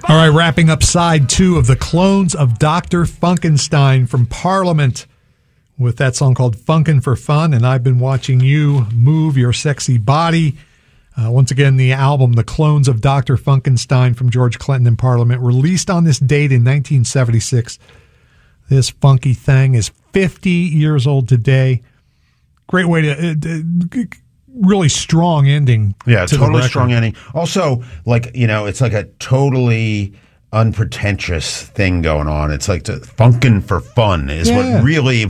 All right, wrapping up side 2 of the Clones of Dr. Funkenstein from Parliament with that song called Funkin' for Fun, and I've been watching you move your sexy body. Once again, the album The Clones of Dr. Funkenstein from George Clinton and Parliament, released on this date in 1976. This funky thing is 50 years old today. Great way to... really strong ending. Yeah, totally strong ending. Also, like, you know, it's like a totally unpretentious thing going on. It's like funkin' for fun is what really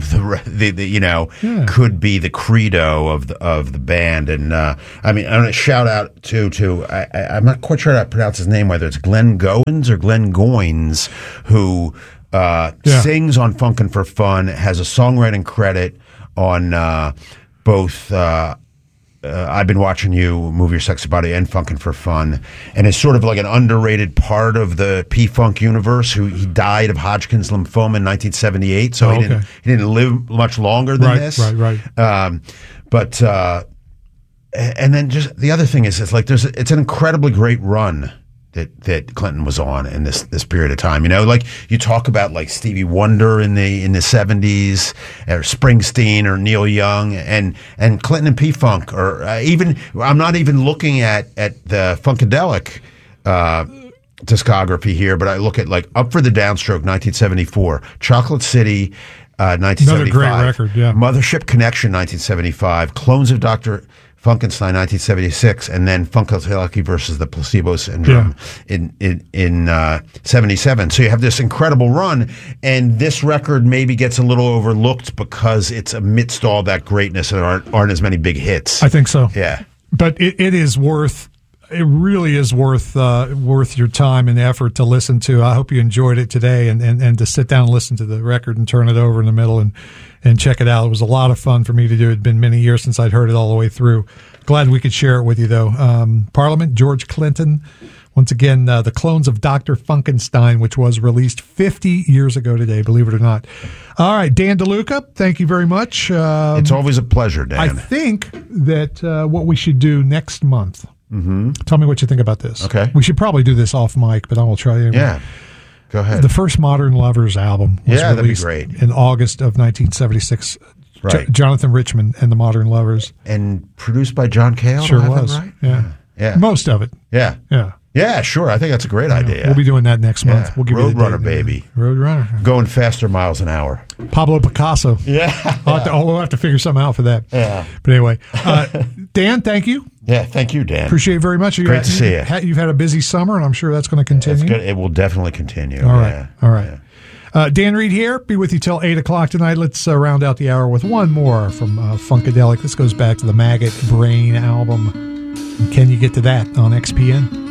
the could be the credo of the band. And I mean, I'm gonna shout out to I'm not quite sure how to pronounce his name, whether it's Glenn Goins or Glenn Goins, who sings on Funkin' for Fun, has a songwriting credit on both I've Been Watching You Move Your Sexy Body and Funkin' for Fun, and is sort of like an underrated part of the P-Funk universe. He died of Hodgkin's lymphoma in 1978, so he didn't live much longer than this. Right. But and then just the other thing is, it's like it's an incredibly great run that Clinton was on in this period of time. You know, like you talk about like Stevie Wonder in the 70s, or Springsteen or Neil Young, and Clinton and P-Funk, or even I'm not even looking at the Funkadelic discography here, but I look at like Up for the Downstroke 1974, Chocolate City 1975, another great record, yeah. Mothership Connection 1975, Clones of Dr. Funkenstein 1976, and then Funkadelic versus the Placebo Syndrome in 77. So you have this incredible run, and this record maybe gets a little overlooked because it's amidst all that greatness and aren't as many big hits. I think so. Yeah, but it is worth. It really is worth your time and effort to listen to. I hope you enjoyed it today, and to sit down and listen to the record and turn it over in the middle and check it out. It was a lot of fun for me to do. It had been many years since I'd heard it all the way through. Glad we could share it with you, though. Parliament, George Clinton. Once again, The Clones of Dr. Funkenstein, which was released 50 years ago today, believe it or not. All right, Dan DeLuca, thank you very much. It's always a pleasure, Dan. I think that what we should do next month, tell me what you think about this. Okay. We should probably do this off mic, but I will try you. Yeah. Go ahead. The first Modern Lovers album was released in August of 1976. Right. Jonathan Richman and the Modern Lovers. And produced by John Cale. Sure was. Right? Yeah. Most of it. Yeah. Yeah, sure. I think that's a great idea. We'll be doing that next month. We'll give Roadrunner, baby. Roadrunner. Going faster miles an hour. Pablo Picasso. Yeah. We'll have to figure something out for that. Yeah. But anyway, Dan, thank you. Yeah, thank you, Dan. Appreciate it very much. Great to see you. You've had a busy summer, and I'm sure that's going to continue. It's good. It will definitely continue. All right. Dan Reed here. Be with you till 8 o'clock tonight. Let's round out the hour with one more from Funkadelic. This goes back to the Maggot Brain album. And can you get to that on XPN?